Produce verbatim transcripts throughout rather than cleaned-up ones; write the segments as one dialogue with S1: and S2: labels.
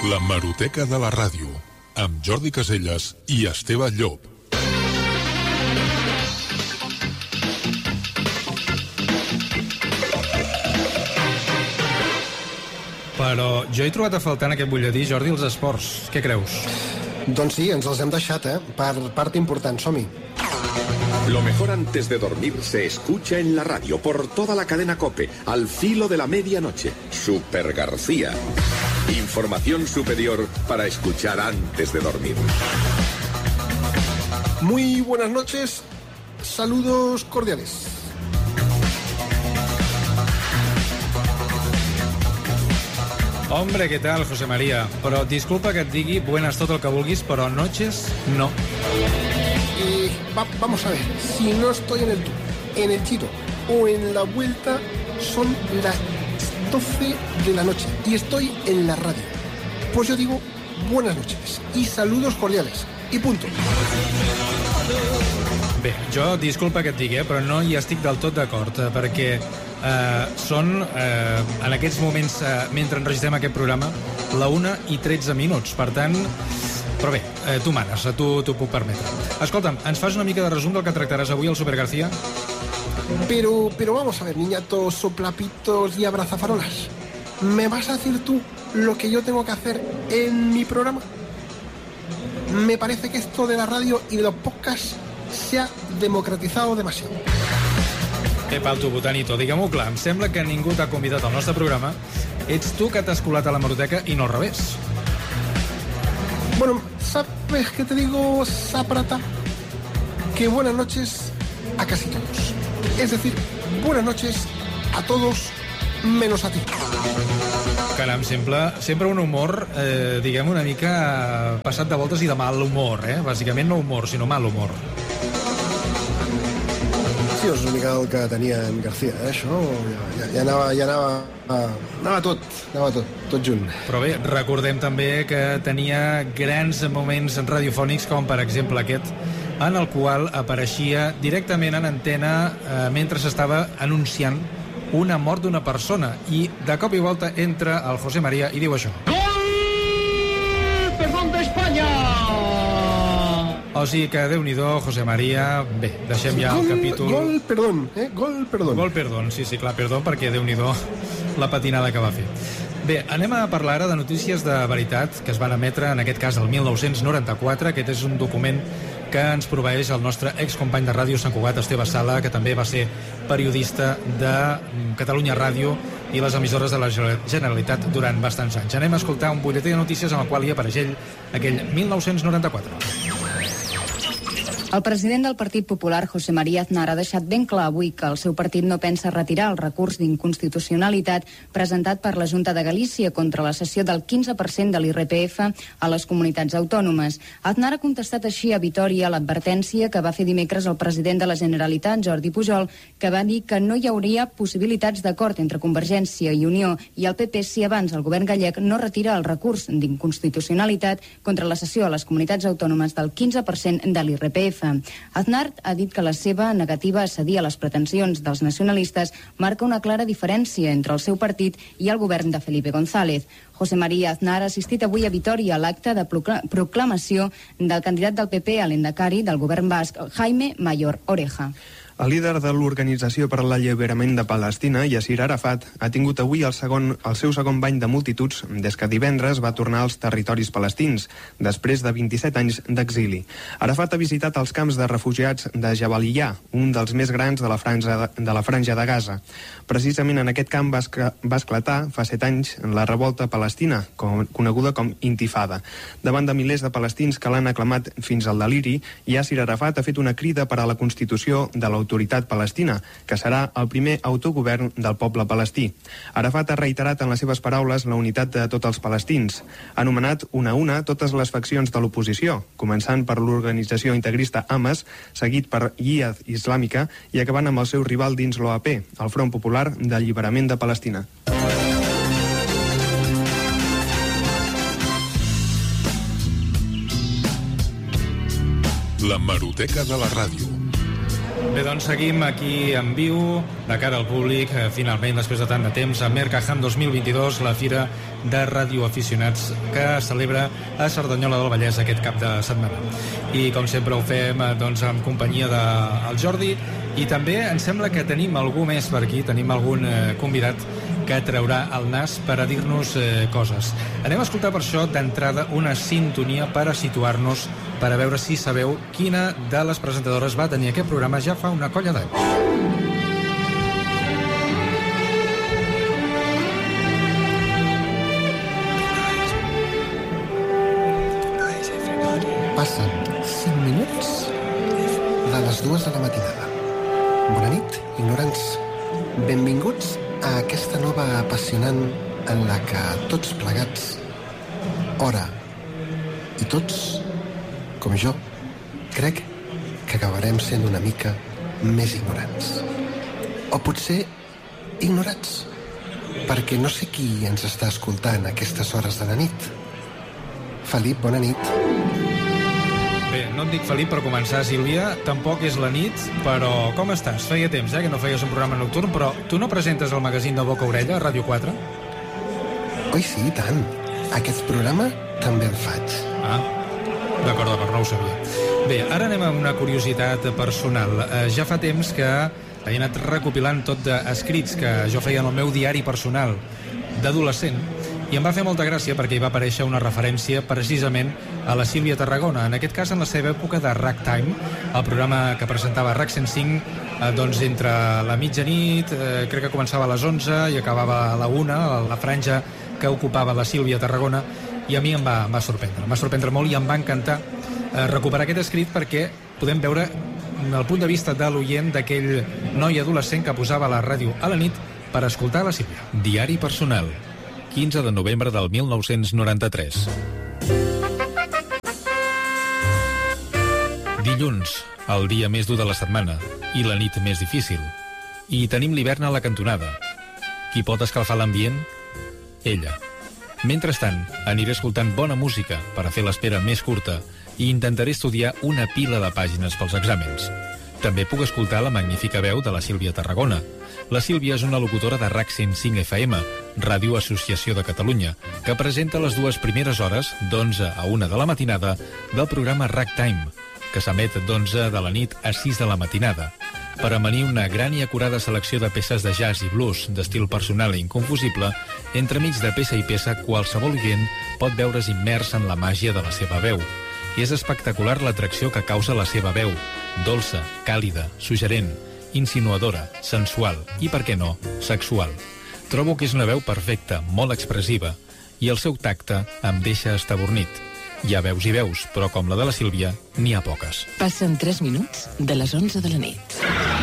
S1: L'hemeroteca de la ràdio, amb Jordi Casellas i Esteve Llop.
S2: Però jo he trobat a faltar en aquest butlletí, Jordi, els esports. Què creus?
S3: Doncs sí, ens els hem deixat, eh? Per part important, som-hi.
S4: Lo mejor antes de dormir se escucha en la radio por toda la cadena COPE, al filo de la medianoche. Super García. Información superior para escuchar antes de dormir.
S3: Muy buenas noches, saludos cordiales.
S2: Hombre, ¿qué tal, José María? Però disculpa que et digui buenas tot el que vulguis, però noches no.
S3: Eh, va, vamos a ver, si no estoy en el tour, en el giro o en la vuelta, son las doce de la noche y estoy en la radio. Pues yo digo buenas noches y saludos cordiales i punto.
S2: Bé, jo disculpa que et digui, eh, però no hi estic del tot d'acord, eh, perquè eh, són, eh, en aquests moments, eh, mentre enregistrem aquest programa, la una i tretze minuts. Per tant, però bé, eh, tu manes, a tu t'ho puc permetre. Escolta'm, ens fas una mica de resum del que tractaràs avui al Super García?
S3: Pero, pero vamos a ver, niñatos, soplapitos y abrazafarolas. ¿Me vas a decir tú lo que yo tengo que hacer en mi programa? Me parece que esto de la radio y de los podcasts se ha democratizado demasiado.
S2: Ep, alto botanito, digue-m'ho clar, em sembla que ningú t'ha convidat al nostre programa. Ets tu que t'has colat a l'hemeroteca i no al revés.
S3: Bueno, ¿sabes qué te digo, Saprata? Que buenas noches a casi todos. Es decir, buenas noches a todos menos a ti.
S2: Caram, sempre, sempre un humor, eh, diguem, una mica passat de voltes i de mal humor, eh? Bàsicament no humor, sinó mal humor.
S3: Sí, és una mica el que tenia en García, eh, això. Ja, ja, anava, ja anava, anava tot, anava tot, tot junt.
S2: Però bé, recordem també que tenia grans moments radiofònics, com per exemple aquest, en el qual apareixia directament en antena eh, mentre s'estava anunciant una mort d'una persona, i de cop i volta entra el José María i diu això.
S5: Gol! Perdón d'Espanya!
S2: O sigui que, Déu-n'hi-do, José María. Bé, deixem ja el
S3: gol,
S2: capítol.
S3: Gol, perdón, eh? Gol, perdón.
S2: Gol, perdón, sí, sí, clar, perdó, perquè Déu-n'hi-do la patinada que va fer. Bé, anem a parlar ara de notícies de veritat que es van emetre, en aquest cas, el mil nou-cents noranta-quatre. Aquest és un document que ens proveeix el nostre excompany de ràdio Sant Cugat, Esteve Sala, que també va ser periodista de Catalunya Ràdio i les emissores de la Generalitat durant bastants anys. Anem a escoltar un butlletí de notícies en el qual hi apareix ell, aquell mil nou-cents noranta-quatre.
S6: El president del Partit Popular, José María Aznar, ha deixat ben clar avui que el seu partit no pensa retirar el recurs d'inconstitucionalitat presentat per la Junta de Galícia contra la cessió del quinze per cent de l'I R P F a les comunitats autònomes. Aznar ha contestat així a Vitòria l'advertència que va fer dimecres el president de la Generalitat, Jordi Pujol, que va dir que no hi hauria possibilitats d'acord entre Convergència i Unió i el P P si abans el govern gallec no retira el recurs d'inconstitucionalitat contra la cessió a les comunitats autònomes del quinze per cent de l'I R P F. Aznar ha dit que la seva negativa a cedir a les pretensions dels nacionalistes marca una clara diferència entre el seu partit i el govern de Felipe González. José María Aznar ha assistit avui a Vitòria a l'acte de proclamació del candidat del P P a l'endacari del govern basc, Jaime Mayor Oreja.
S7: El líder de l'Organització per a l'Alliberament de Palestina, Yassir Arafat, ha tingut avui el, segon, el seu segon bany de multituds des que divendres va tornar als territoris palestins, després de vint-i-set anys d'exili. Arafat ha visitat els camps de refugiats de Jabaliyah, un dels més grans de la franja de, la franja de Gaza. Precisament en aquest camp va, va esclatar fa set anys la revolta palestina, com, coneguda com Intifada. Davant de milers de palestins que l'han aclamat fins al deliri, Yassir Arafat ha fet una crida per a la constitució de l'autoritat Autoritat Palestina, que serà el primer autogovern del poble palestí. Arafat ha reiterat en les seves paraules la unitat de tots els palestins. Ha anomenat una a una totes les faccions de l'oposició, començant per l'organització integrista Hamas, seguit per Jihad Islàmica i acabant amb el seu rival dins l'O A P, el Front Popular d'Alliberament de Palestina.
S1: L'hemeroteca de la ràdio.
S2: Bé, doncs seguim aquí en viu, de cara al públic, eh, finalment, després de tant de temps, a Mercaham dos mil vint-i-dos, la fira de radioaficionats que es celebra a Cerdanyola del Vallès aquest cap de setmana. I com sempre ho fem eh, doncs, en companyia del Jordi, i també em sembla que tenim algú més per aquí, tenim algun eh, convidat que traurà el nas per a dir-nos eh, coses. Anem a escoltar per això d'entrada una sintonia per a situar-nos, per a veure si sabeu quina de les presentadores va tenir aquest programa ja fa una colla d'anys.
S3: Passen cinc minuts de les dues de la matinada. Bona nit, ignorants. Benvinguts a aquesta nova apassionant en la que tots plegats, hora i tots, com jo, crec que acabarem sent una mica més ignorants. O potser ignorats, perquè no sé qui ens està escoltant a aquestes hores de la nit. Felip, bona nit.
S2: Bé, no et dic Felip per començar, Sílvia, tampoc és la nit, però com estàs? Feia temps, eh, que no feies un programa nocturn, però tu no presentes el magazín de Boca Orella a Ràdio quatre?
S3: Oi, sí, i tant. Aquest programa també el faig.
S2: Ah, d'acord, d'acord, no ho sabia. Bé, ara anem a una curiositat personal. Eh, ja fa temps que he anat recopilant tot d'escrits que jo feia en el meu diari personal d'adolescent, i em va fer molta gràcia perquè hi va aparèixer una referència precisament a la Sílvia Tarragona, en aquest cas en la seva època de Ragtime, el programa que presentava RAC cent cinc, eh, doncs entre la mitjanit, eh, crec que començava a les onze i acabava a la una, la franja que ocupava la Sílvia Tarragona, i a mi em va, em va sorprendre, em va sorprendre molt i em va encantar eh, recuperar aquest escrit perquè podem veure el punt de vista de l'oient d'aquell noi adolescent que posava la ràdio a la nit per escoltar la Sílvia.
S8: Diari personal, quinze de novembre del mil nou-cents noranta-tres. Dilluns, el dia més dur de la setmana i la nit més difícil. I tenim l'hivern a la cantonada. Qui pot escalfar l'ambient? Ella. Mentrestant, aniré escoltant bona música per a fer l'espera més curta i intentaré estudiar una pila de pàgines pels exàmens. També puc escoltar la magnífica veu de la Sílvia Tarragona. La Sílvia és una locutora de RAC cent cinc F M, Ràdio Associació de Catalunya, que presenta les dues primeres hores, d'onze a una de la matinada, del programa Ragtime, que s'emet d'onze de la nit a sis de la matinada, per amanir una gran i acurada selecció de peces de jazz i blues d'estil personal i inconfusible. Entremig de peça i peça, qualsevol oient pot veure's immers en la màgia de la seva veu. I és espectacular l'atracció que causa la seva veu, dolça, càlida, suggerent, insinuadora, sensual i, per què no, sexual. Trobo que és una veu perfecta, molt expressiva, i el seu tacte em deixa estabornit. Hi ha veus i veus, però com la de la Sílvia, n'hi ha poques.
S9: Passen tres minuts de les onze de la nit.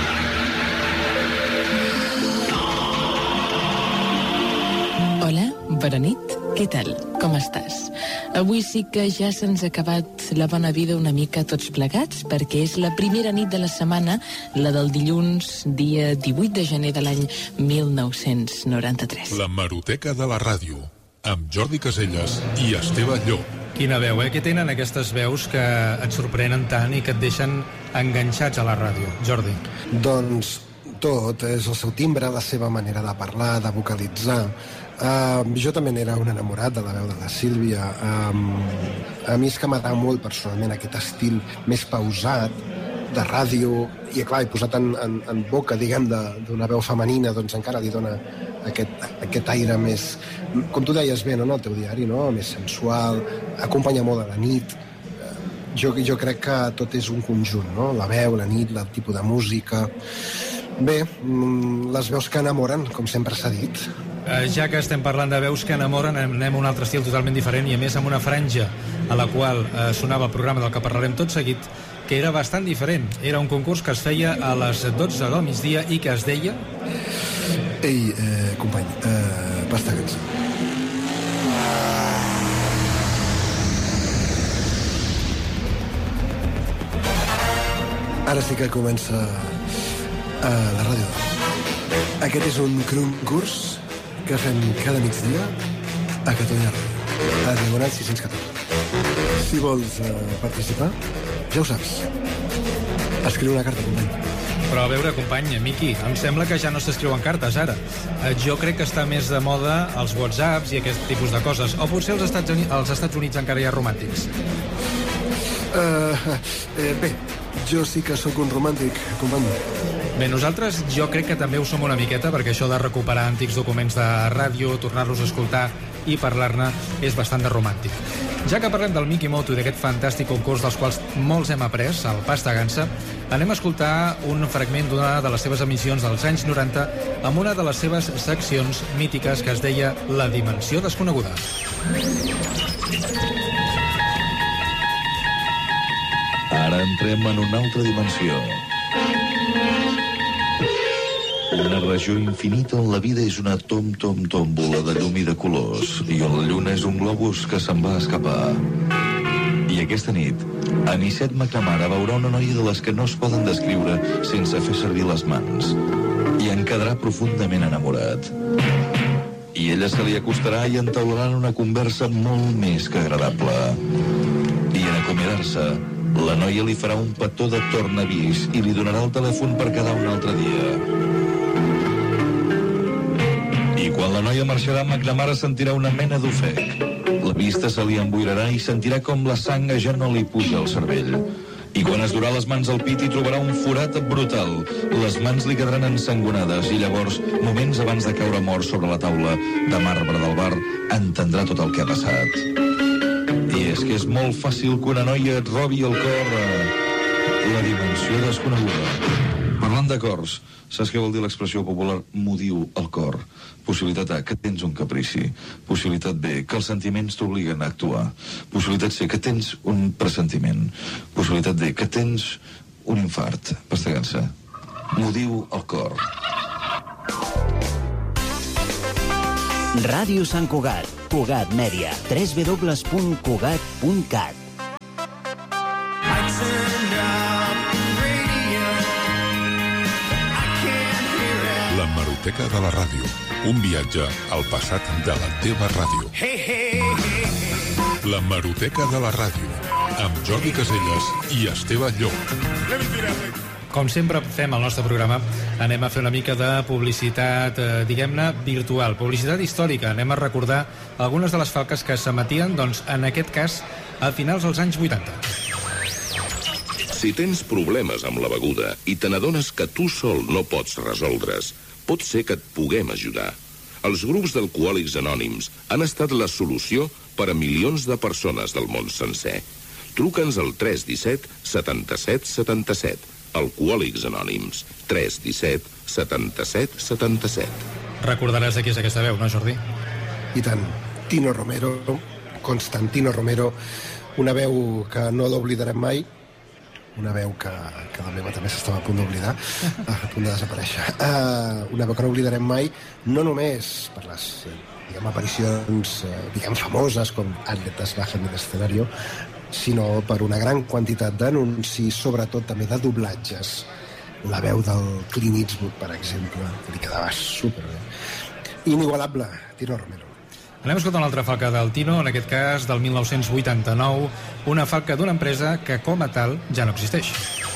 S9: Hola, bona nit. Què tal? Com estàs? Avui sí que ja se'ns ha acabat la bona vida una mica tots plegats, perquè és la primera nit de la setmana, la del dilluns, dia divuit de gener de l'any mil nou-cents noranta-tres.
S1: La Hemeroteca de la ràdio, amb Jordi Caselles i Esteve Llop.
S2: Quina veu, eh? Què tenen aquestes veus que et sorprenen tant i que et deixen enganxats a la ràdio, Jordi?
S3: Doncs tot, és el seu timbre, la seva manera de parlar, de vocalitzar. Uh, jo també n'era un enamorat de la veu de la Sílvia. Um, a mi és que m'agrada molt personalment aquest estil més pausat de ràdio, i clar, he posat en, en, en boca, diguem, d'una veu femenina, doncs encara li dona aquest, aquest aire més, com tu deies bé, no, no, el teu diari, no? Més sensual, acompanya molt a la nit. Jo, jo crec que tot és un conjunt, no? La veu, la nit, el tipus de música. Bé, les veus que enamoren, com sempre s'ha dit.
S2: Eh, ja que estem parlant de veus que enamoren, anem a un altre estil totalment diferent, i a més amb una franja a la qual eh, sonava el programa del que parlarem tot seguit, que era bastant diferent. Era un concurs que es feia a les dotze del migdia i que es deia...
S3: Ei, eh, company, eh, basta cançó. Ara sí que comença a la ràdio. Aquest és un concurs que fem cada migdia a Catalunya Ràdio, a Diagonal sis-cents catorze. Si vols uh, participar, ja ho saps. Escriu una carta, company.
S2: Però a veure, company, Miqui, em sembla que ja no s'escriuen cartes, ara. Eh, jo crec que està més de moda els whatsapps i aquest tipus de coses. O potser als Estats Units, als Estats Units encara hi ha romàntics.
S3: Uh, eh, bé, jo sí que sóc un romàntic, company.
S2: Bé, nosaltres jo crec que també ho som una miqueta, perquè això de recuperar antics documents de ràdio, tornar-los a escoltar i parlar-ne és bastant de romàntic. Ja que parlem del Miki Moto i d'aquest fantàstic concurs dels quals molts hem après, el Pasta Gansa, anem a escoltar un fragment d'una de les seves emissions dels anys noranta amb una de les seves seccions mítiques que es deia La Dimensió Desconeguda.
S10: Ara entrem en una altra dimensió. Una regió infinita on la vida és una tom-tom-tòmbola de llum i de colors i on la lluna és un globus que se'n va escapar. I aquesta nit, Anicet McNamara veurà una noia de les que no es poden descriure sense fer servir les mans i en quedarà profundament enamorat. I ella se li acostarà i entaularan una conversa molt més que agradable. I en acomiadar-se, la noia li farà un petó de tornavís i li donarà el telèfon per quedar un altre dia. I quan la noia marxarà, McNamara sentirà una mena d'ofec. La vista se li emboirarà i sentirà com la sang ja no li puja al cervell. I quan es durà les mans al pit hi trobarà un forat brutal. Les mans li quedaran ensangonades i llavors, moments abans de caure mort sobre la taula de marbre del bar, entendrà tot el que ha passat. I és que és molt fàcil que una noia et robi el cor a la dimensió desconeguda. Parlant de cors, saps què vol dir l'expressió popular m'ho diu el cor? Possibilitat A, que tens un caprici. Possibilitat B, que els sentiments t'obliguen a actuar. Possibilitat C, que tens un pressentiment. Possibilitat D, que tens un infart. Pasta Gansa. M'ho diu el cor.
S11: Ràdio Sant Cugat, Cugat Mèdia, w w w punt cugat punt cat.
S1: La Hemeroteca de la ràdio. Un viatge al passat de la teva ràdio. La Hemeroteca de la ràdio. Amb Jordi Caselles i Esteve Llop.
S2: Com sempre fem al nostre programa, anem a fer una mica de publicitat, eh, diguem-ne, virtual, publicitat històrica. Anem a recordar algunes de les falques que s'emetien, doncs, en aquest cas, a finals dels anys vuitanta.
S4: Si tens problemes amb la beguda i te n'adones que tu sol no pots resoldre's, pot ser que et puguem ajudar. Els grups d'alcohòlics anònims han estat la solució per a milions de persones del món sencer. Truca'ns al tres disset setanta-set setanta-set. Alcohòlics Anònims, tres disset setanta-set setanta-set.
S2: Recordaràs de qui és aquesta veu, no, Jordi?
S3: I tant. Tino Romero, Constantino Romero, una veu que no l'oblidarem mai, una veu que, que la meva també s'estava a punt d'oblidar, a punt de desaparèixer. Uh, una veu que no oblidarem mai, no només per les diguem, aparicions uh, diguem, famoses, com Atletas bajan del escenario, sinó per una gran quantitat d'anuncis, sobretot també de doblatges. La veu del Clint Eastwood, per exemple, que li quedava superbé. Inigualable, Tino Romero.
S2: Anem a escoltar una altra falca del Tino, en aquest cas del mil nou-cents vuitanta-nou, una falca d'una empresa que, com a tal, ja no existeix.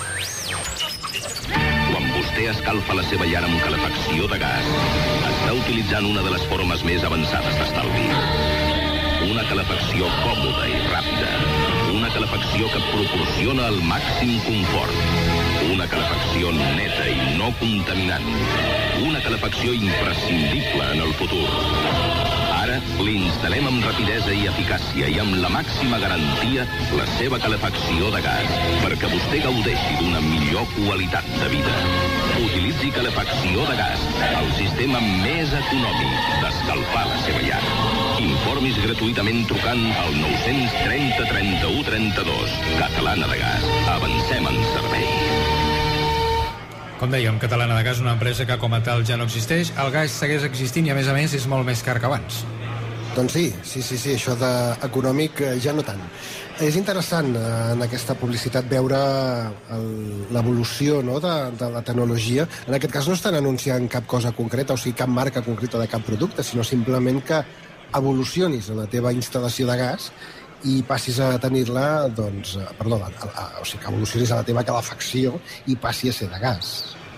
S12: Quan vostè escalfa la seva llar amb calefacció de gas, està utilitzant una de les formes més avançades d'estalvi. Una calefacció còmoda i ràpida. Una calefacció que proporciona el màxim confort. Una calefacció neta i no contaminant. Una calefacció imprescindible en el futur. Ara li instal·lem amb rapidesa i eficàcia i amb la màxima garantia la seva calefacció de gas perquè vostè gaudeixi d'una millor qualitat de vida. Utilitzi calefacció de gas, el sistema més econòmic d'escalfar la seva llar. Informis gratuïtament trucant al nou-cents trenta trenta-u trenta-dos. Catalana de Gas. Avancem en servei.
S2: Com dèiem, Catalana de Gas, una empresa que com a tal ja no existeix. El gas segueix existint i a més a més és molt més car que abans.
S3: Doncs sí, sí, sí, sí, això d'econòmic ja no tant. És interessant en aquesta publicitat veure l'evolució, no, de, de la tecnologia. En aquest cas no estan anunciant cap cosa concreta, o sigui, cap marca concreta de cap producte, sinó simplement que evolucionis en la teva instal·lació de gas i passis a tenir-la, doncs, perdó, a, a, o sigui, que evolucionis a la teva calefacció i passi a ser de gas.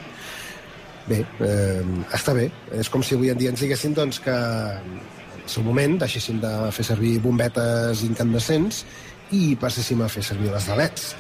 S3: bé, eh, està bé. És com si avui en dia ens diguessin doncs, que al seu moment deixéssim de fer servir bombetes incandescents i passéssim a fer servir les de leds.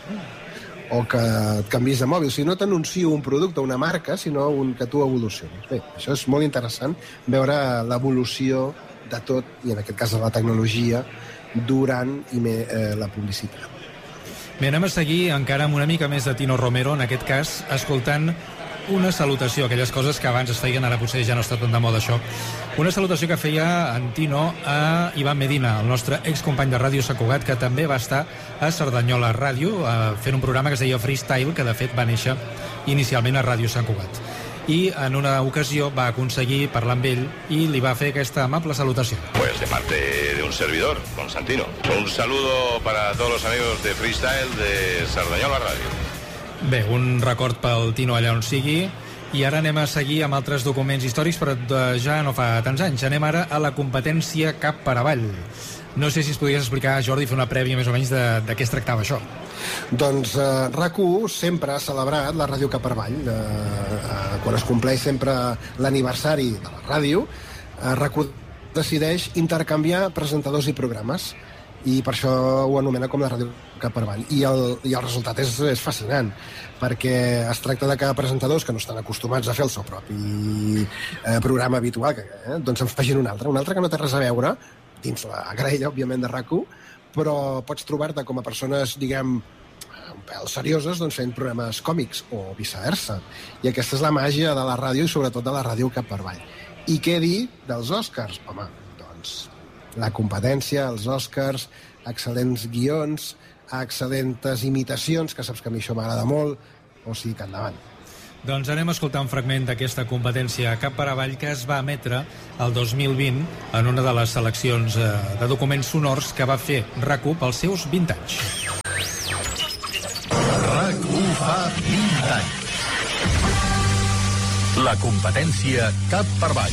S3: O que et canvis de mòbil. Si no t'anuncio un producte, una marca, sinó un que tu evolucionis. Bé, això és molt interessant, veure l'evolució de tot, i en aquest cas de la tecnologia, durant i me, eh, la publicitat.
S2: Bé, anem a seguir encara amb una mica més de Tino Romero, en aquest cas, escoltant una salutació, aquelles coses que abans es feien, ara potser ja no està tan de moda això. Una salutació que feia en Tino a Ivan Medina, el nostre excompany de Ràdio Sant Cugat, que també va estar a Cerdanyola Ràdio eh, fent un programa que es deia Freestyle, que de fet va néixer inicialment a Ràdio Sant Cugat. I en una ocasió va aconseguir parlar amb ell i li va fer aquesta amable salutació.
S13: Pues de parte de un servidor, Constantino. Un saludo para todos los amigos de Freestyle de Cerdanyola Ràdio.
S2: Bé, un record pel Tino allà on sigui. I ara anem a seguir amb altres documents històrics, però ja no fa tants anys. Anem ara a la competència Cap per Avall. No sé si es podries explicar, Jordi, fer una prèvia més o menys de, de què es tractava això.
S3: Doncs eh, RAC u sempre ha celebrat la ràdio Cap per Avall. Eh, eh, quan es compleix sempre l'aniversari de la ràdio, eh, RAC u decideix intercanviar presentadors i programes, i per això ho anomena com la ràdio Cap per Avall. I el, i el resultat és, és fascinant, perquè es tracta de que presentadors que no estan acostumats a fer el seu propi eh, programa habitual, que, eh, doncs en facin un altre, un altre que no té res a veure, dins la graella, òbviament, de RAC u, però pots trobar-te com a persones, diguem, un pèl serioses, doncs fent programes còmics, o viceversa. I aquesta és la màgia de la ràdio, i sobretot de la ràdio Cap per Avall. I què dir dels Oscars? Home, doncs la competència, els Oscars, excel·lents guions, excel·lentes imitacions, que saps que a mi això m'agrada molt, o sigui que endavant.
S2: Doncs anem a escoltar un fragment d'aquesta competència Cap per Avall que es va emetre el dos mil vint en una de les seleccions eh, de documents sonors que va fer RAC u pels seus vint anys.
S14: RAC u fa vint anys. La competència Cap per Avall.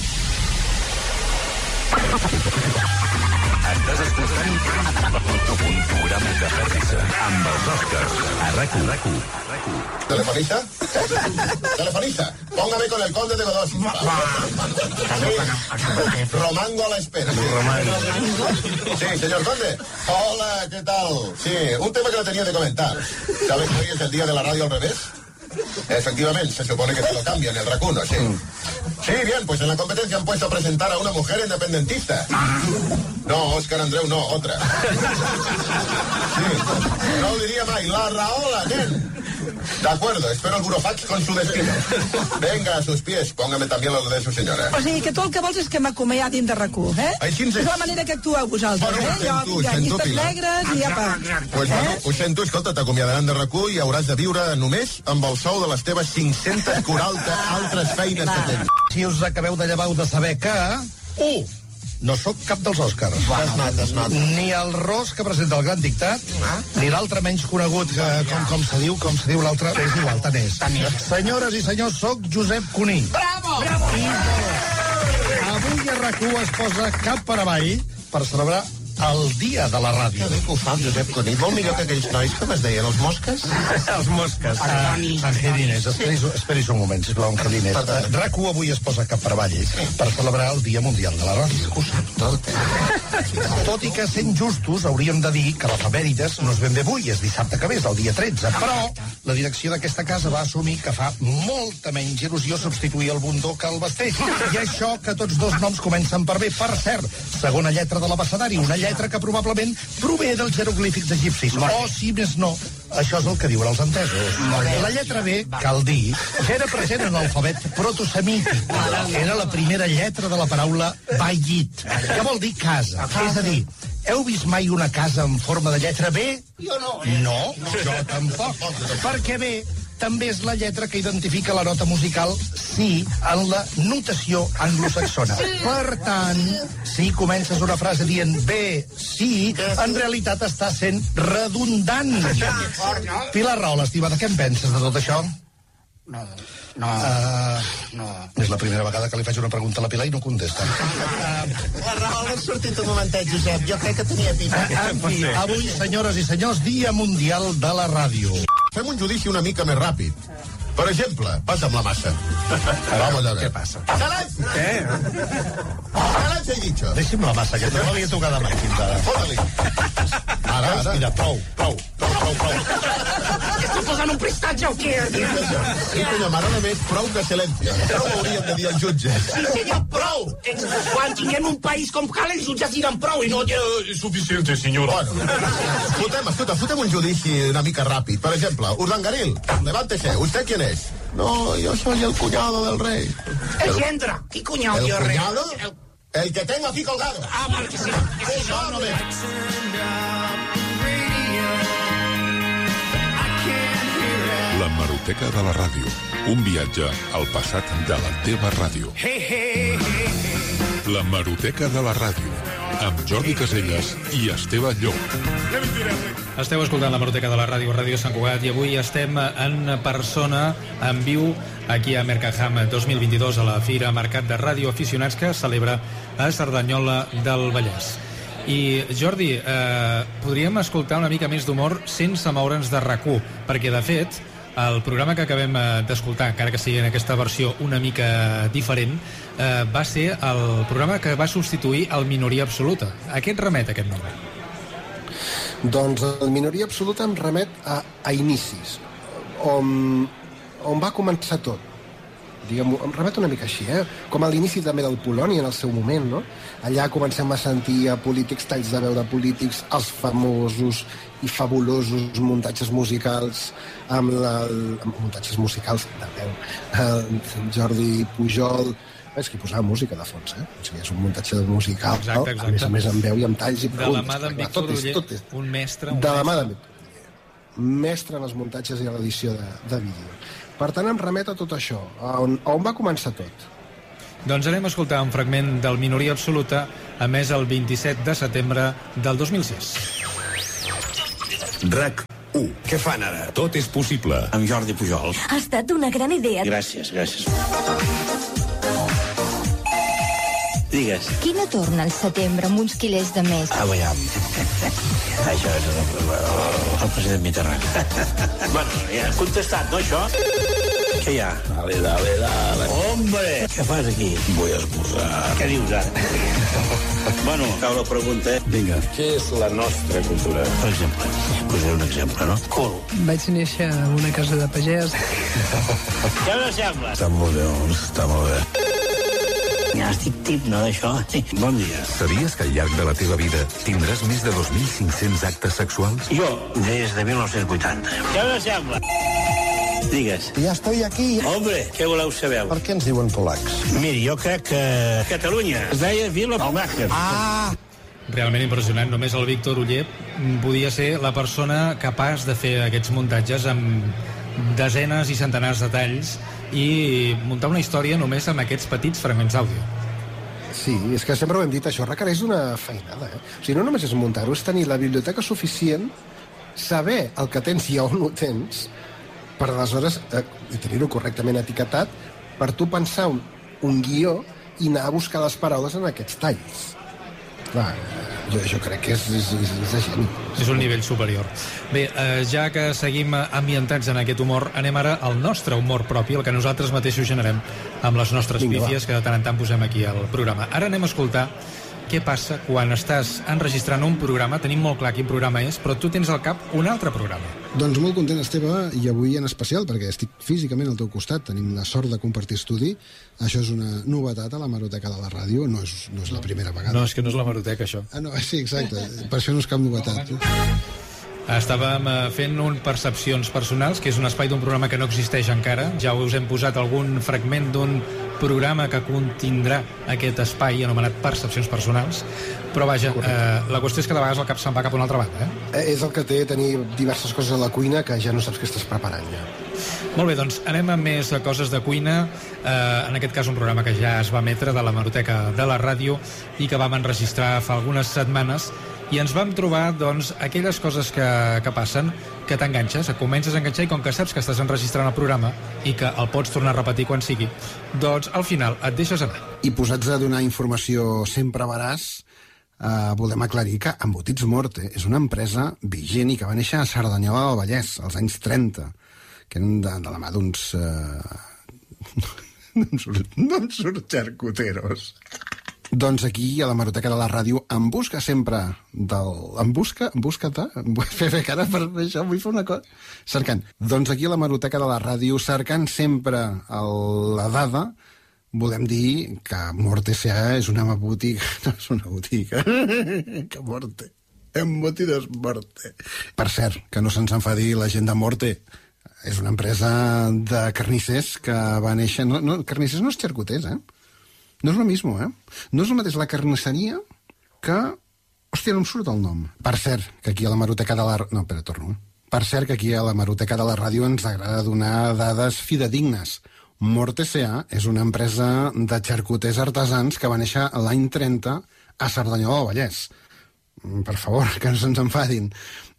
S14: Estàs escoltant un programa que fa risa amb els Oscars a RAC u.
S15: ¿Telefonista? ¿Telefonista? Póngame con el conde de Godós. Sí. Romango a la espera. Sí, señor conde. Hola, ¿qué tal? Sí, un tema que le tenía de comentar. ¿Sabes que hoy es el día de la radio al revés? Efectivamente, se supone que se lo cambian el RAC uno, sí. Sí, bien, pues en la competencia han puesto a presentar a una mujer independentista. No, Óscar Andreu, no, otra. Sí, no lo diría más. La Rahola, nen. De acuerdo, espero el burofax con su destino. Venga, a sus pies, póngame también lo de su señora.
S16: O sigui, que tu el que vols és que m'acomiadin de RAC u, eh?
S15: Així ens és.
S16: És la manera que actueu vosaltres,
S15: Bueno, ho
S16: eh?
S15: sento, ho
S16: Jo,
S15: sento,
S16: llistes
S15: Pilar.
S16: negres i apa.
S15: Pues bueno, ho sento, escolta, t'acomiadaran de RAC u i hauràs de viure només amb el sou de les teves cinc-centes quaranta altres feines que tens.
S17: Si us acabeu de llevar de saber que... u. No sóc cap dels Oscars.
S15: Es nota, es nota.
S17: Ni el Ros, que presenta el Gran Dictat, ni l'altre menys conegut, que, com, com se diu, com se diu l'altre, és igual, tant és. Senyores i senyors, sóc Josep Cuní.
S16: Bravo!
S17: Bravo! I avui a RAC u es posa Cap per Avall per celebrar el dia de la ràdio.
S15: Que bé que ho fa el Josep Cuní. Molt millor que aquells nois que es deien els mosques.
S17: Els mosques. Uh, Angelines, esperis, esperis un moment, sisplau, Angelines. Uh, RAC u avui es posa Cap per Avall per celebrar el Dia Mundial de la Ràdio.
S15: Ho sap tot.
S17: Tot i que, sent justos, hauríem de dir que l'efemèrides no és ben bé avui, és dissabte que ve, és el dia tretze. Però la direcció d'aquesta casa va assumir que fa molta menys il·lusió substituir el bundó que el basté. I això que tots dos noms comencen per bé. Per cert, segona lletra de l'abecedari, una lletra que probablement prové dels jeroglífics egipcis. O, si més no, això és el que diuen els entesos. La lletra B, cal dir, ja era present en l'alfabet protosemític. Era la primera lletra de la paraula bayit, que vol dir casa. És a dir, heu vist mai una casa en forma de lletra B?
S16: Jo no.
S17: No, jo tampoc. Perquè B també és la lletra que identifica la nota musical si en la notació anglosaxona. Per tant, si comences una frase dient bé, sí, en realitat està sent redundant. Pilar Rahola, estimada, què en penses de tot això?
S18: No, no,
S17: uh,
S18: no.
S17: És la primera vegada que li faig una pregunta a la Pilar i no contesta.
S15: La Rahola ha sortit un momentet, Josep. Jo crec que tenia pipa.
S17: En fi, avui, senyores i senyors, Dia Mundial de la Ràdio.
S15: Fem un judici una mica més ràpid. Per exemple, passa'm la massa. Vamos a ver.
S17: Què passa?
S15: Silenci!
S17: Què?
S15: Silenci, he dicho.
S17: Deixi'm la massa, que no li he tocat de mai fins ara.
S15: Fota-li. Ara, ara.
S17: Mira, prou, prou, prou, prou, prou.
S18: Estic posant un prestatge o què?
S15: Sí, senyor, m'agrada més prou que silenci. Prou hauríem de dir els jutges.
S18: Sí, senyor, prou! Quan tinguem un país com cal, els jutges diran prou i no...
S15: Es suficiente, señora. Bueno, fotem, escolta, fotem un judici una mica ràpid. Per exemple, Urdangaril, levántese. ¿Usted quién es? No, yo soy el cuñado del rey.
S18: El Gendra. ¿Qué cuñado,
S15: ¿El
S18: tío rey?
S15: cuñado? El que tengo aquí colgado.
S18: Ah, vale, que sí. Que sí,
S15: Eso,
S18: no, no ve.
S1: L'hemeroteca de la ràdio. Un viatge al passat de la teva ràdio. L'hemeroteca de la ràdio. Amb Jordi Caselles i Esteve Llop.
S2: Esteu escoltant l'hemeroteca de la ràdio, Ràdio Sant Cugat, i avui estem en persona, en viu, aquí a Mercaham dos mil vint-i-dos, a la Fira Mercat de Ràdio Aficionats que es celebra a Cerdanyola del Vallès. I, Jordi, eh, podríem escoltar una mica més d'humor sense moure'ns de RAC u, perquè, de fet, el programa que acabem d'escoltar, encara que sigui en aquesta versió una mica diferent, eh, va ser el programa que va substituir el Minoria Absoluta. A què et remet aquest nom?
S3: Doncs el Minoria Absoluta em remet a, a inicis, on, on va començar tot. Diguem, em remet una mica així, eh? Com a l'inici també del Polònia en el seu moment, no? Allà comencem a sentir a polítics, talls de veu de polítics, els famosos i fabulosos muntatges musicals amb, la, amb muntatges musicals de veu. El Jordi Pujol, és que posava música de fons, eh? O sigui, és un muntatge musical,
S2: exacte, exacte.
S3: A més a més amb veu i amb talls i preguntes.
S2: De la mà d'en Víctor Uller, un mestre. Un
S3: de la mà
S2: mestre.
S3: d'en Víctor Uller. Mestre en els muntatges i a l'edició de, de vídeo. Per tant, em remet a tot això, a on, a on va començar tot.
S2: Doncs anem a escoltar un fragment del Minoria Absoluta, emès el vint-i-set de setembre del dos mil sis.
S14: RAC u. Què fan ara? Tot és possible.
S19: Amb Jordi Pujol.
S20: Ha estat una gran idea.
S19: Gràcies, gràcies. Digues.
S20: Qui no torna al setembre amb uns quilers de més?
S19: Ah, veiem. Això és el, el president Mitterrand. Bueno, ja he contestat, no, això? Què hi ha? Dale, dale, dale. Hombre! Què fas aquí?
S14: Voy a esmorzar.
S19: Què dius, ara? Bueno, cau la pregunta, eh?
S14: Vinga. Què és la nostra cultura?
S19: Per exemple, posaré un exemple, no? Cul.
S21: Vaig néixer en una casa de pagès.
S19: Què us sembla?
S14: Està molt bé, està molt bé.
S19: Ja estic tip, no, d'això? Bon dia.
S14: Sabies que al llarg de la teva vida tindràs més de dos mil cinc-cents actes sexuals?
S19: Jo, des de mil nou-cents vuitanta. Què us sembla? Digues.
S17: Ja estoy aquí.
S19: Hombre, què voleu saber?
S17: Per què ens diuen polacs?
S19: Miri, jo crec que Catalunya es deia Vila Palmacher.
S17: Ah!
S2: Realment impressionant. Només el Víctor Uller podia ser la persona capaç de fer aquests muntatges amb desenes i centenars de talls i muntar una història només amb aquests petits fragments d'àudio.
S3: Sí, és que sempre ho hem dit, això requereix una feinada, eh? O sigui, no només és muntar-ho, és tenir la biblioteca suficient, saber el que tens i on ho tens, per aleshores, eh, i tenir-ho correctament etiquetat, per tu pensar un, un guió i anar a buscar les paraules en aquests talls. Clar, jo, jo crec que és, és, és, és de geni.
S2: És un nivell superior. Bé, eh, ja que seguim ambientats en aquest humor, anem ara al nostre humor propi, el que nosaltres mateixos generem amb les nostres
S3: Vinga,
S2: pífies
S3: va.
S2: que de tant en tant posem aquí al programa. Ara anem a escoltar què passa quan estàs enregistrant un programa, tenim molt clar quin programa és, però tu tens al cap un altre programa.
S22: Doncs molt content, Esteve, i avui en especial, perquè estic físicament al teu costat, tenim la sort de compartir estudi. Això és una novetat a l'hemeroteca de la ràdio, no és, no és la primera vegada.
S2: No, és que no és l'hemeroteca, això.
S22: Ah, no, sí, exacte, per això no és cap novetat.
S2: Estàvem fent un Percepcions Personals, que és un espai d'un programa que no existeix encara. Ja us hem posat algun fragment d'un programa que contindrà aquest espai anomenat Percepcions Personals, però vaja, eh, la qüestió és que de vegades el cap se'n va cap a una altra banda, eh?
S3: Eh, és el que té tenir diverses coses a la cuina que ja no saps què estàs preparant, ja.
S2: Molt bé, doncs anem amb més coses de cuina, eh, en aquest cas un programa que ja es va emetre de l'hemeroteca de la ràdio i que vam enregistrar fa algunes setmanes, i ens vam trobar, doncs, aquelles coses que, que passen, que t'enganxes, et comences a enganxar, i com que saps que estàs enregistrant el programa i que el pots tornar a repetir quan sigui, doncs al final et deixes anar.
S22: I posats a donar informació sempre veraç, eh, volem aclarir que Embotits Morte és una empresa vigent i que va néixer a Cerdanyola del Vallès, als anys trenta, que eren de, de la mà d'uns... Eh... d'uns xarcuteros. Doncs aquí, a la Hemeroteca de la Ràdio, en busca sempre del... En busca? En busca de... Fer bé cara per això, vull fer una cosa... Cercant. Doncs aquí, a la Hemeroteca de la Ràdio, cercant sempre el... la dada, volem dir que Morte S A és una botiga... No és una botiga. Que Morte. Embotidos Morte. Per cert, que no se'ns enfadi la gent de Morte. És una empresa de carnissers que va néixer... No, no, carnissers no és xarcuters, eh? No és el mismo, eh? No és el mateix la carnisseria que... Hòstia, no em surt el nom. Per cert, que aquí a la Hemeroteca de la... No, espera, torno. Eh? Per cert, que aquí a la Hemeroteca de la Ràdio ens agrada donar dades fidedignes. Morte S A és una empresa de xarcuters artesans que va néixer l'any trenta a Cerdanyola del Vallès. Per favor, que no se'ns enfadin.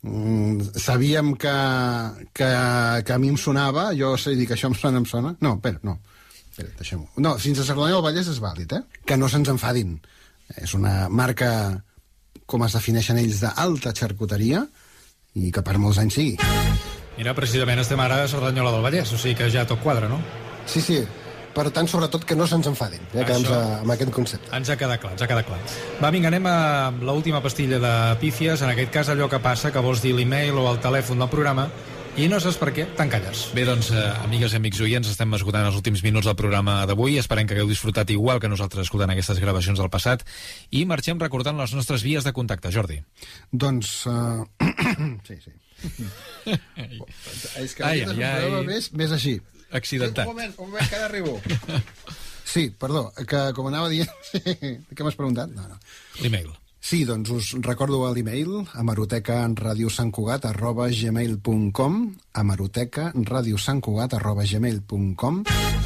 S22: Sabíem que, que, que a mi em sonava, jo sé dir que això em sona, em sona. No, espera, no. Espera, deixem-ho. No, fins a Cerdanyola del Vallès és vàlid, eh? Que no se'ns enfadin. És una marca, com es defineixen ells, d'alta xarcuteria i que per molts anys sigui.
S2: Mira, precisament estem ara a Cerdanyola del Vallès, o sigui que ja tot quadra, no?
S22: Sí, sí. Per tant, sobretot, que no se'ns enfadin. Ja quedem amb aquest concepte.
S2: Ens ha quedat clar, ens ha quedat clar. Va, vinga, anem a l'última pastilla de pífies. En aquest cas, allò que passa, que vols dir l'email o el telèfon del programa i no saps per què t'encalles.
S8: Bé, doncs, eh, amigues i amics oients, estem esgotant els últims minuts del programa d'avui. Esperem que hagueu disfrutat igual que nosaltres escoltant aquestes gravacions del passat i marxem recordant les nostres vies de contacte. Jordi.
S22: Doncs... Uh... sí, sí. És que ai, ai, ai. Més, més així.
S8: Accidentat.
S22: Un moment, un moment, que ara arribo. Sí, perdó, que com anava dient... Què m'has preguntat? No, no.
S8: L'email.
S22: Sí, doncs us recordo l'email hemerotecaradiosantcugat arroba gmail punt com hemerotecaradiosantcugat arroba gmail punt com.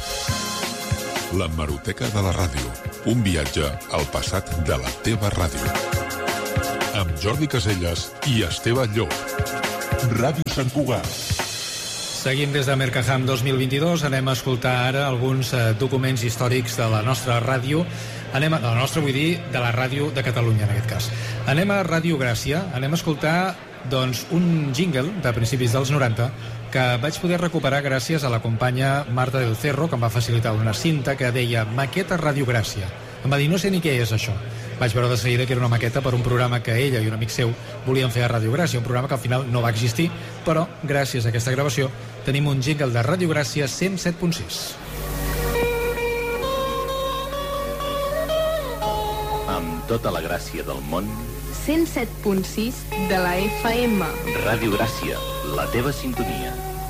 S1: L'Hemeroteca de la Ràdio. Un viatge al passat de la teva ràdio. Amb Jordi Caselles i Esteve Llop. Ràdio Sant Cugat.
S2: Seguim des de Mercaham dos mil vint-i-dos. Anem a escoltar ara alguns eh, documents històrics de la nostra ràdio. Anem a, de la nostra, vull dir, de la ràdio de Catalunya, en aquest cas. Anem a Ràdio Gràcia. Anem a escoltar, doncs, un jingle de principis dels noranta que vaig poder recuperar gràcies a la companya Marta del Cerro, que em va facilitar una cinta que deia Maqueta Ràdio Gràcia. Em va dir, no sé ni què és això. Vaig veure de seguida que era una maqueta per un programa que ella i un amic seu volien fer a Ràdio Gràcia, un programa que al final no va existir, però gràcies a aquesta gravació tenim un jingle de Ràdio Gràcia cent set punt sis.
S5: Amb tota la gràcia del món,
S6: cent set punt sis de la F M.
S5: Ràdio Gràcia, la teva sintonia.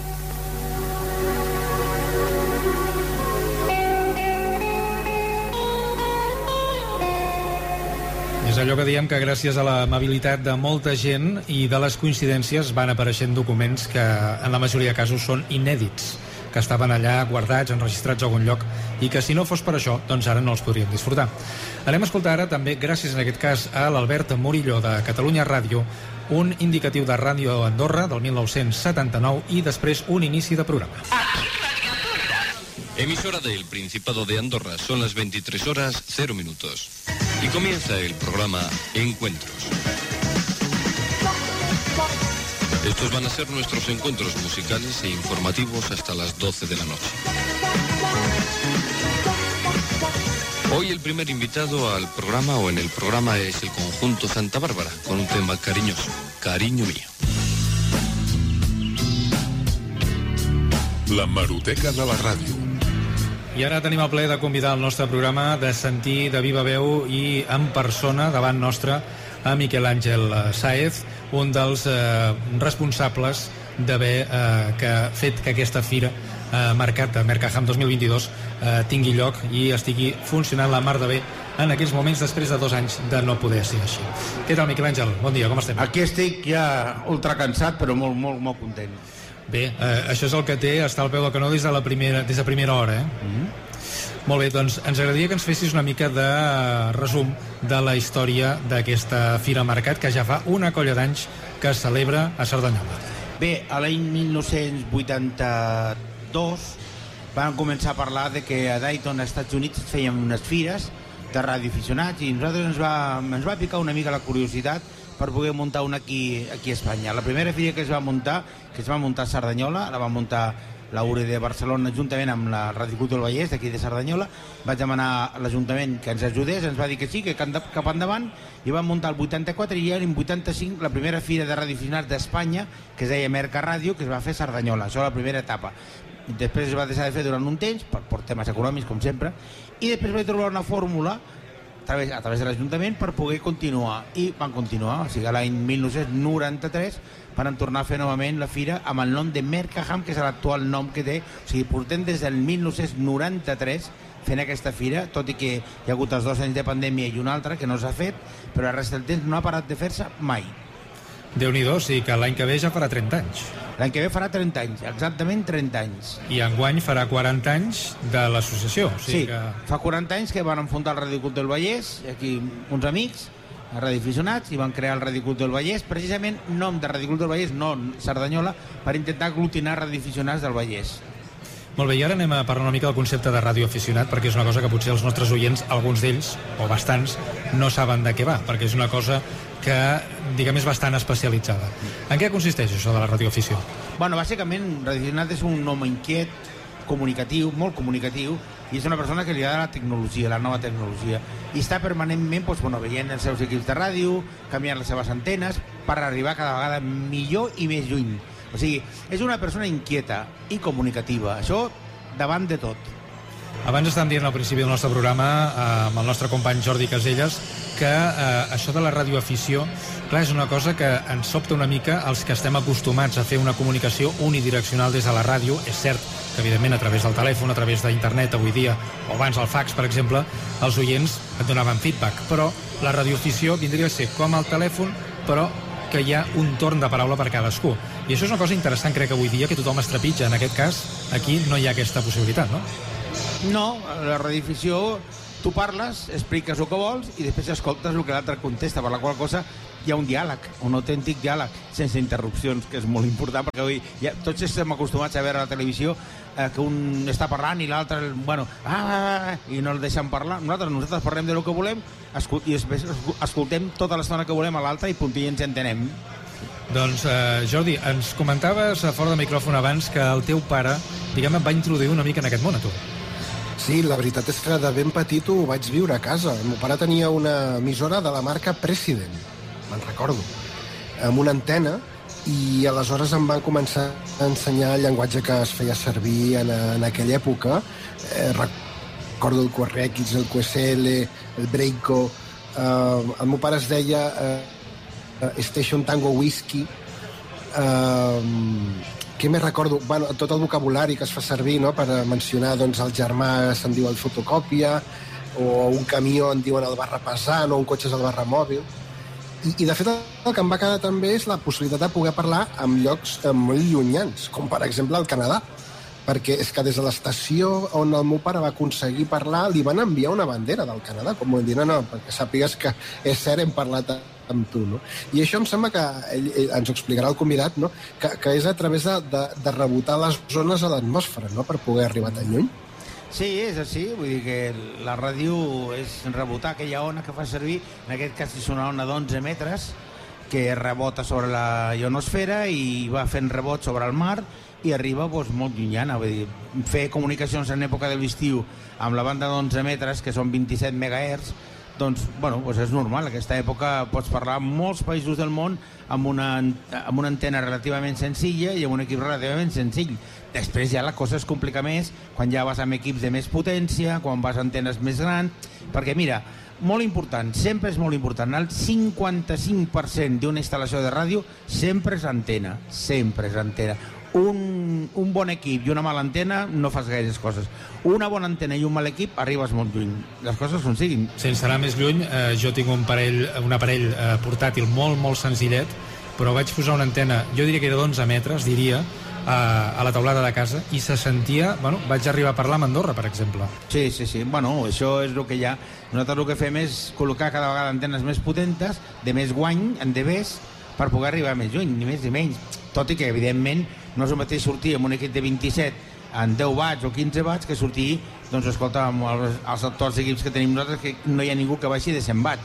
S2: És allò que diem que gràcies a l'amabilitat de molta gent i de les coincidències van apareixent documents que en la majoria de casos són inèdits, que estaven allà guardats, enregistrats a algun lloc i que si no fos per això, doncs ara no els podríem disfrutar. Anem a escoltar ara també, gràcies en aquest cas a l'Albert Murillo de Catalunya Ràdio, un indicatiu de Ràdio Andorra del mil nou-cents setanta-nou i després un inici de programa.
S23: Emisora del Principado de Andorra, son las veintitrés horas cero minutos. Y comienza el programa Encuentros. Estos van a ser nuestros encuentros musicales e informativos hasta las doce de la noche. Hoy el primer invitado al programa o en el programa es el conjunto Santa Bárbara, con un tema cariñoso, Cariño Mío.
S1: L'Hemeroteca de la Ràdio.
S2: I ara tenim el plaer de convidar al nostre programa de sentir de viva veu i en persona davant nostre a Miquel Àngel Sáez, un dels eh, responsables d'haver eh, que fet que aquesta fira eh, marcat a Mercaham dos mil vint-i-dos eh, tingui lloc i estigui funcionant la mar de bé en aquests moments després de dos anys de no poder ser així. Què tal, Miquel Àngel? Bon dia, com estem?
S24: Aquí estic ja ultra cansat però molt, molt, molt content.
S2: Bé, eh, això és el que té estar al peu del canó des de la primera, des de primera hora, eh? Mm-hmm. Molt bé, doncs ens agradaria que ens fessis una mica de resum de la història d'aquesta Fira Mercat, que ja fa una colla d'anys que es celebra a Cerdanyola.
S24: Bé, a l'any mil nou-cents vuitanta-dos van començar a parlar de que a Dayton, als Estats Units, feien unes fires de radioaficionats i nosaltres ens va, ens va picar una mica la curiositat per poder muntar una aquí, aquí a Espanya. La primera fira que es va muntar, que es va muntar a Cerdanyola, la va muntar la U R de Barcelona juntament amb la Ràdio Club del Vallès d'aquí de Cerdanyola. Vaig demanar a l'Ajuntament que ens ajudés, ens va dir que sí, que cap endavant, i vam muntar el vuitanta-quatre i en vuitanta-cinc la primera fira de radioaficionats d'Espanya, que es deia Merca Ràdio, que es va fer a Cerdanyola. Això la primera etapa. Després es va deixar de fer durant un temps, per, per temes econòmics, com sempre, i després vaig trobar una fórmula a través, a través de l'Ajuntament per poder continuar, i van continuar. O sigui, l'any mil nou-cents noranta-tres van tornar a fer novament la fira amb el nom de Mercaham, que és l'actual nom que té. O sigui, portem des del mil nou-cents noranta-tres fent aquesta fira, tot i que hi ha hagut els dos anys de pandèmia i un altre que no s'ha fet, però el rest del temps no ha parat de fer-se mai.
S2: Déu-n'hi-do, sí, que l'any que ve ja farà trenta anys.
S24: L'any que ve farà trenta anys, exactament trenta anys.
S2: I enguany farà quaranta anys de l'associació. O sigui
S24: sí,
S2: que...
S24: fa quaranta anys que van fundar el Ràdio Club del Vallès, aquí uns amics, radioaficionats, i van crear el Ràdio Club del Vallès, precisament nom de Ràdio Club del Vallès, no Cerdanyola, per intentar aglutinar radioaficionats del Vallès.
S2: Molt bé, i ara anem a parlar una mica del concepte de radioaficionat, perquè és una cosa que potser els nostres oients, alguns d'ells, o bastants, no saben de què va, perquè és una cosa que, diguem, és bastant especialitzada. En què consisteix això de la radioafició?
S24: Bueno, bàsicament, radioaficionat és un home inquiet, comunicatiu, molt comunicatiu, i és una persona que li agrada la tecnologia, la nova tecnologia, i està permanentment doncs, bueno, veient els seus equips de ràdio, canviant les seves antenes, per arribar cada vegada millor i més lluny. O sigui, és una persona inquieta i comunicativa. Això davant de tot.
S2: Abans estàvem dient al principi del nostre programa eh, amb el nostre company Jordi Caselles que eh, això de la radioafició, clar, és una cosa que ens sobta una mica els que estem acostumats a fer una comunicació unidireccional des de la ràdio. És cert que, evidentment, a través del telèfon, a través d'internet, avui dia, o abans el fax, per exemple, els oients et donaven feedback, però la radioafició vindria a ser com el telèfon, però que hi ha un torn de paraula per cadascú. I això és una cosa interessant, crec, avui dia, que tothom es trepitja. En aquest cas, aquí no hi ha aquesta possibilitat, no?
S24: No, la radioafició, tu parles, expliques el que vols i després escoltes el que l'altre contesta, per la qual cosa hi ha un diàleg, un autèntic diàleg, sense interrupcions, que és molt important, perquè avui ja, tots estem acostumats a veure a la televisió eh, que un està parlant i l'altre, bueno, ah, ah, i no el deixen parlar. Nosaltres, nosaltres parlem de lo que volem i després escoltem tota l'estona que volem a l'altre i punt i ens entenem.
S2: Doncs, eh, Jordi, ens comentaves a fora de micròfon abans que el teu pare, diguem, et va introduir una mica en aquest món, a tu.
S3: Sí, la veritat és que de ben petit ho vaig viure a casa. El meu pare tenia una emissora de la marca President, me'n recordo, amb una antena, i aleshores em van començar a ensenyar el llenguatge que es feia servir en, en aquella època. Eh, recordo el Q R X, el Q S L, el Breiko. Eh, el meu pare es deia eh, Station Tango Whisky. Eh, què més recordo? Bueno, tot el vocabulari que es fa servir, no?, per mencionar, doncs, el germà se'n diu el fotocòpia, o un camió en diuen el barra pesant, o un cotxe és el barra mòbil. I, i de fet, el que em va quedar també és la possibilitat de poder parlar en llocs molt llunyans, com per exemple el Canadà, perquè és que des de l'estació on el meu pare va aconseguir parlar li van enviar una bandera del Canadà, com dir, no, no, perquè sàpigues que és cert, hem parlat amb tu, no? I això em sembla que ell, ell ens ho explicarà el convidat, no?, que, que és a través de, de, de rebotar les zones a l'atmosfera, no?, per poder arribar tan lluny.
S24: Sí, és així, vull dir que la ràdio és rebotar aquella ona que fa servir, en aquest cas és una ona d'onze metres, que rebota sobre la ionosfera i va fent rebot sobre el mar i arriba doncs, molt llunyana. Vull dir, fer comunicacions en època de l'estiu amb la banda d'onze metres, que són vint-i-set megahertz, doncs, bueno, doncs és normal. En aquesta època pots parlar amb molts països del món amb una, amb una antena relativament senzilla i amb un equip relativament senzill. Després ja la cosa es complica més quan ja vas amb equips de més potència, quan vas a antenes més grans, perquè mira, molt important, sempre és molt important, el cinquanta-cinc per cent d'una instal·lació de ràdio sempre és antena, sempre és antena. Un, un bon equip i una mala antena no fas gaires coses. Una bona antena i un mal equip arribes molt lluny. Les coses com siguin.
S2: Sense anar més lluny, eh, jo tinc un parell, un aparell eh, portàtil molt, molt senzillet, però vaig posar una antena, jo diria que era d'onze metres, diria, a, a la taulada de casa, i se sentia, bueno, vaig arribar a parlar amb Andorra, per exemple.
S24: Sí, sí, sí, bueno, això és el que hi ha. Nosaltres el que fem és col·locar cada vegada antenes més potentes, de més guany, en debés, per poder arribar més lluny, ni més ni menys. Tot i que, evidentment, no és el mateix sortir amb un equip de vint-i-set en deu watts o quinze watts que sortir, doncs, escolta, amb els, els actuals equips que tenim nosaltres, que no hi ha ningú que baixi de cent watts.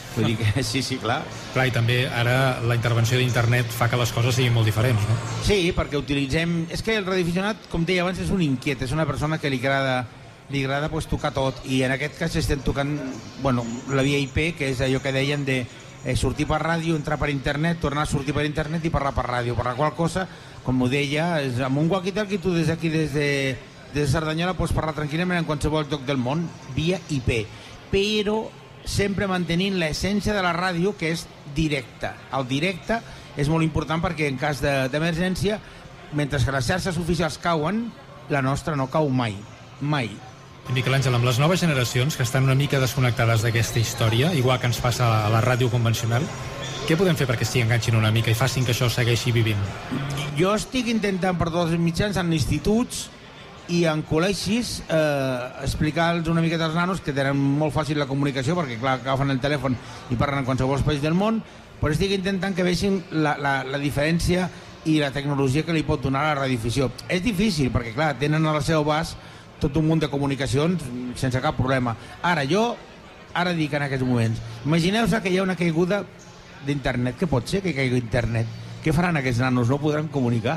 S24: Vull dir que sí, sí, clar.
S2: Clar, i també ara la intervenció d'internet fa que les coses siguin molt diferents, no?
S24: Sí, perquè utilitzem... És que el radioaficionat, com deia abans, és un inquiet, és una persona que li agrada, li agrada pues, tocar tot, i en aquest cas estem tocant, bueno, la via I P, que és allò que deien de eh, sortir per ràdio, entrar per internet, tornar a sortir per internet i parlar per ràdio, per la qual cosa, com ho deia, és amb un walkie-talkie tu des d'aquí, des de, des de Cerdanyola, pots parlar tranquil·lament en qualsevol lloc del món, via I P. Però sempre mantenint l'essència de la ràdio, que és directa. El directe és molt important perquè en cas d'emergència, de, mentre que les xarxes oficials cauen, la nostra no cau mai. Mai.
S2: I Miquel Àngel, amb les noves generacions que estan una mica desconnectades d'aquesta història, igual que ens passa a la ràdio convencional, què podem fer perquè s'hi enganxin una mica i facin que això segueixi vivint?
S24: Jo estic intentant per tots els mitjans en instituts i en col·legis eh, explicar-los una miqueta als nanos que tenen molt fàcil la comunicació perquè clar, agafen el telèfon i parlen en qualsevol país del món, però estic intentant que vegin la, la, la diferència i la tecnologia que li pot donar a la radioafició. És difícil perquè clar, tenen a la seva abast tot un munt de comunicacions sense cap problema. Ara jo, ara dic en aquests moments, imagineu-vos que hi ha una caiguda d'internet, què pot ser que caigui internet? Què faran aquests nanos? No podran comunicar.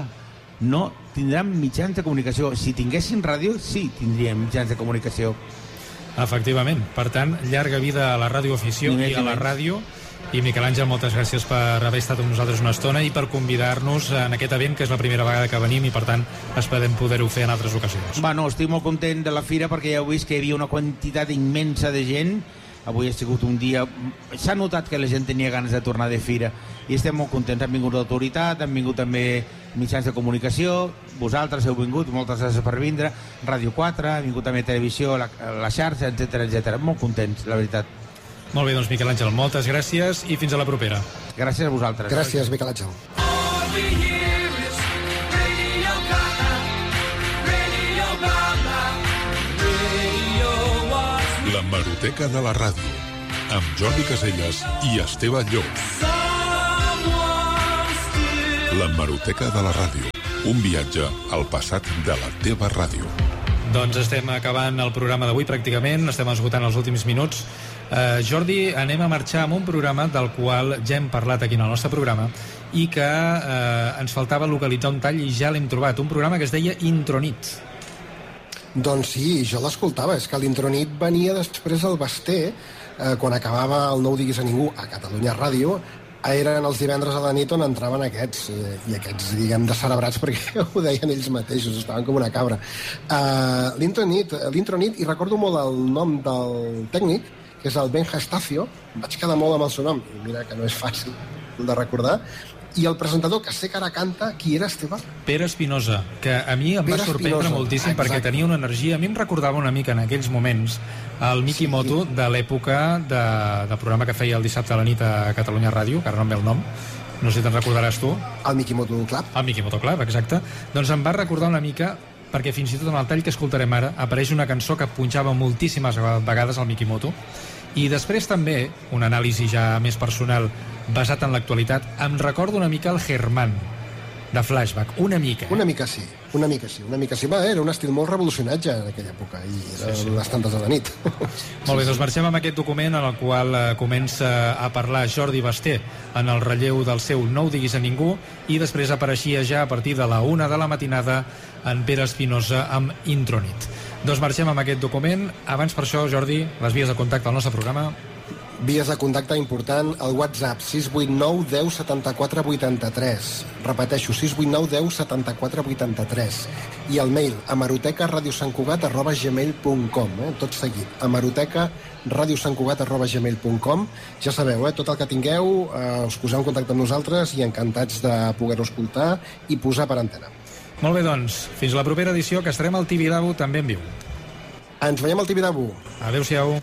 S24: No tindran mitjans de comunicació. Si tinguessin ràdio, sí, tindrien mitjans de comunicació.
S2: Efectivament. Per tant, llarga vida a la radioafició i a la ràdio. I Miquel Àngel, moltes gràcies per haver estat amb nosaltres una estona i per convidar-nos en aquest event, que és la primera vegada que venim i, per tant, esperem poder-ho fer en altres ocasions.
S24: Bueno, estic molt content de la fira perquè ja heu vist que hi havia una quantitat immensa de gent. Avui ha sigut un dia... S'ha notat que la gent tenia ganes de tornar de fira i estem molt contents. Han vingut l'autoritat, han vingut també mitjans de comunicació, vosaltres heu vingut, moltes gràcies per vindre, Ràdio quatre, ha vingut també televisió, la, la xarxa, etcètera, etcètera. Molt contents, la veritat.
S2: Molt bé, doncs Miquel Àngel, moltes gràcies i fins a la propera.
S24: Gràcies a vosaltres.
S3: Gràcies, Miquel Àngel.
S1: L'hemeroteca de la ràdio, amb Jordi Caselles i Esteve Llop. L'hemeroteca de la ràdio, un viatge al passat de la teva ràdio.
S2: Doncs estem acabant el programa d'avui pràcticament, estem esgotant els últims minuts. Uh, Jordi, anem a marxar amb un programa del qual ja hem parlat aquí en el nostre programa i que uh, ens faltava localitzar un tall i ja l'hem trobat, un programa que es deia Intronit.
S3: Doncs sí, jo l'escoltava, és que l'Intronit venia després del Basté, eh, quan acabava el No ho diguis a ningú a Catalunya Ràdio, eren els divendres a la nit on entraven aquests, eh, i aquests, diguem, descerebrats, perquè ho deien ells mateixos, estaven com una cabra. Eh, L'Intronit, l'Intronit, i recordo molt el nom del tècnic, que és el Ben Gestacio, vaig quedar molt amb el seu nom, i mira que no és fàcil de recordar, i el presentador, que sé que ara canta, qui era, Esteve?
S2: Pere Espinosa, que a mi em
S3: Pere
S2: va sorprendre
S3: Espinosa.
S2: moltíssim. Exacte. Perquè tenia una energia, a mi em recordava una mica en aquells moments el Miki sí. Moto de l'època de, del programa que feia el dissabte a la nit a Catalunya Ràdio, que ara no em ve el nom, no sé si te'n recordaràs tu.
S3: El Miki Moto Club.
S2: El Miki Moto Club, exacte. Doncs em va recordar una mica, perquè fins i tot en el tall que escoltarem ara apareix una cançó que punxava moltíssimes vegades al Miki Moto, i després també un anàlisi ja més personal basat en l'actualitat. Em recordo una mica el Germán de Flashback, una mica.
S3: Una mica sí, una mica sí, una mica sí. Va, era un estil molt revolucionat ja en aquella època i era sí, sí. les tantes de la nit.
S2: Molt bé, doncs marxem amb aquest document en el qual eh, comença a parlar Jordi Basté en el relleu del seu No ho diguis a ningú, i després apareixia ja a partir de la una de la matinada en Pere Espinosa amb Intronit. Doncs marxem amb aquest document. Abans, per això, Jordi, les vies de contacte al nostre programa.
S3: Vies de contacte important, el WhatsApp sis vuit nou deu setanta-quatre vuitanta-tres. Repeteixo, sis vuit nou deu setanta-quatre vuitanta-tres. I el mail, hemeroteca radiosantcugat arroba gmail punt com, eh? Tot seguit, hemeroteca radiosantcugat arroba gmail punt com. Ja sabeu, eh? Tot el que tingueu, eh, us poseu en contacte amb nosaltres i encantats de poder-ho escoltar i posar per antena.
S2: Molt bé, doncs, fins la propera edició, que estarem al Tibidabo també en viu.
S3: Ens veiem al Tibidabo.
S2: Adéu-siau.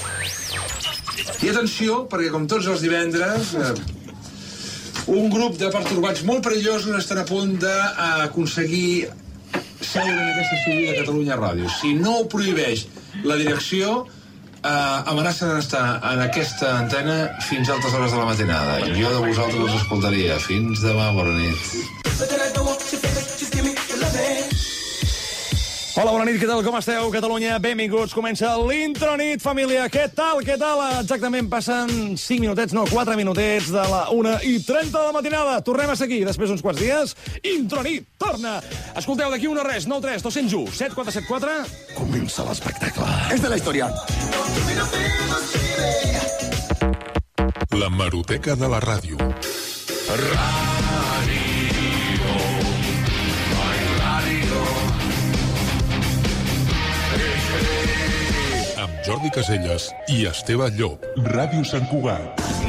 S7: I atenció, perquè com tots els divendres, eh, un grup de pertorbats molt perillosos estan a punt d'aconseguir seure en aquesta estudi de Catalunya Ràdio. Si no ho prohibeix la direcció, eh, amenacen d'estar en aquesta antena fins a altes hores de la matinada. Jo de vosaltres us escoltaria. Fins demà, bona nit.
S4: Hola, bona nit, què tal, com esteu, Catalunya? Benvinguts, comença l'Intronit, família. Què tal, què tal? Exactament passen cinc minutets, no, quatre minutets de la una i trenta de la matinada. Tornem a seguir, després d'uns quants dies. Intronit, torna! Escolteu, d'aquí una res, nou tres dos zero u set quatre set quatre. Comença l'espectacle. És de la història.
S1: La Hemeroteca de la ràdio.
S14: Ràdio.
S1: Amb Jordi Caselles i Esteve Llop. Ràdio Sant Cugat.